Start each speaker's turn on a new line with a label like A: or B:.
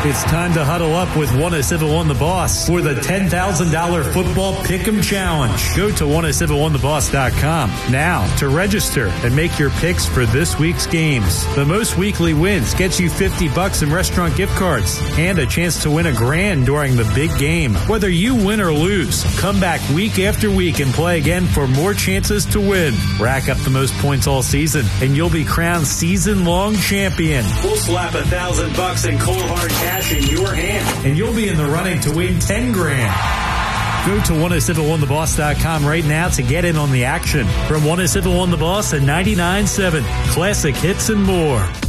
A: It's time to huddle up with 1071 The Boss for the $10,000 football pick'em challenge. Go to 1071theboss.com now to register and make your picks for this week's games. The most weekly wins gets you $50 in restaurant gift cards and a chance to win $1,000 during the big game. Whether you win or lose, come back week after week and play again for more chances to win. Rack up the most points all season and you'll be crowned season-long champion. We'll slap $1,000 in cold hard cash in your hand, and you'll be in the running to win $10,000. Go to 1071theboss.com right now to get in on the action. From 1071 The Boss and 99.7 Classic Hits and more.